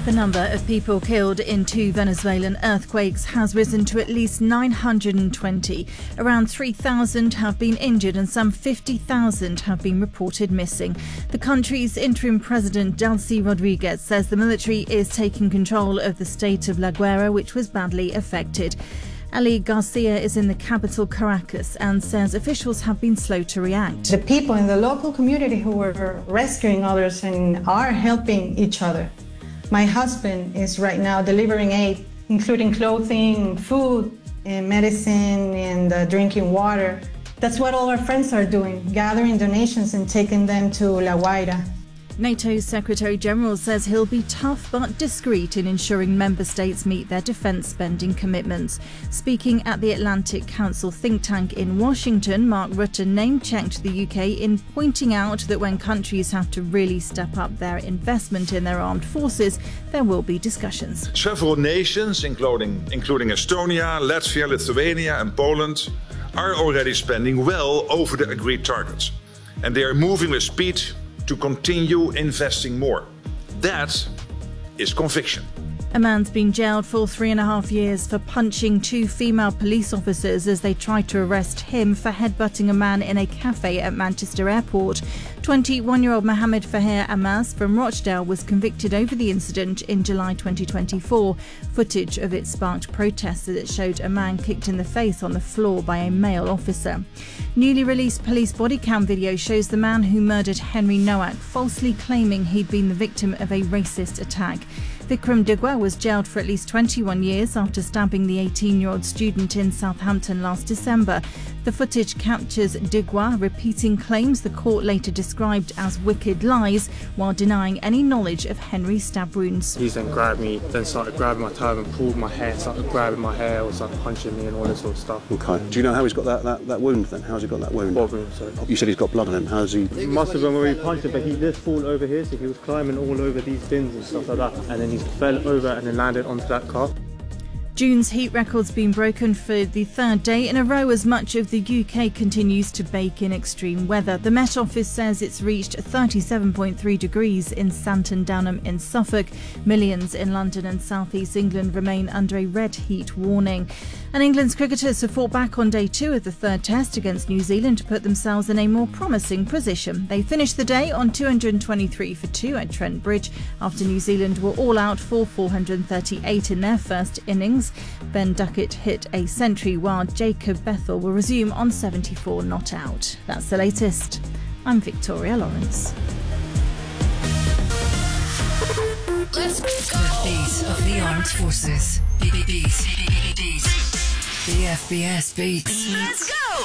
The number of people killed in 2 Venezuelan earthquakes has risen to at least 920. Around 3,000 have been injured and some 50,000 have been reported missing. The country's interim president, Delcy Rodriguez, says the military is taking control of the state of La Guaira, which was badly affected. Ali Garcia is in the capital, Caracas, and says officials have been slow to react. The people in the local community who were rescuing others and are helping each other. My husband is right now delivering aid, including clothing, food, and medicine, and drinking water. That's what all our friends are doing, gathering donations and taking them to La Guaira. NATO's Secretary-General says he'll be tough but discreet in ensuring member states meet their defence spending commitments. Speaking at the Atlantic Council think tank in Washington, Mark Rutte name-checked the UK in pointing out that when countries have to really step up their investment in their armed forces, there will be discussions. Several nations, including Estonia, Latvia, Lithuania and Poland, are already spending well over the agreed targets. And they are moving with speed to continue investing more. That is conviction. A man's been jailed for 3.5 years for punching 2 female police officers as they tried to arrest him for headbutting a man in a cafe at Manchester Airport. 21-year-old Mohammed Fahir Amas from Rochdale was convicted over the incident in July 2024. Footage of it sparked protests as it showed a man kicked in the face on the floor by a male officer. Newly released police body cam video shows the man who murdered Henry Nowak falsely claiming he'd been the victim of a racist attack. Vikram Digwa was jailed for at least 21 years after stabbing the 18-year-old student in Southampton last December. The footage captures Digwa repeating claims the court later described as wicked lies while denying any knowledge of Henry's stab wounds. He then grabbed me, then started grabbing my toe and pulled my hair, started grabbing my hair, or started punching me and all this sort of stuff. Okay. Do you know how he's got that wound then? How's he got that wound? What wound, sorry? You said he's got blood on him. How's he? It must have been where he punched him, but he did fall over here, so he was climbing all over these bins and stuff like that. And then he fell over and then landed onto that car. June's heat record's been broken for the 3rd day in a row as much of the UK continues to bake in extreme weather. The Met Office says it's reached 37.3 degrees in Santon Downham in Suffolk. Millions in London and South East England remain under a red heat warning. And England's cricketers have fought back on day 2 of the 3rd test against New Zealand to put themselves in a more promising position. They finished the day on 223 for 2 at Trent Bridge after New Zealand were all out for 438 in their first innings. Ben Duckett hit a century while Jacob Bethel will resume on 74 not out. That's the latest. I'm Victoria Lawrence. Let's go. The beat of the armed forces. Beat. The FBS beats. Let's go.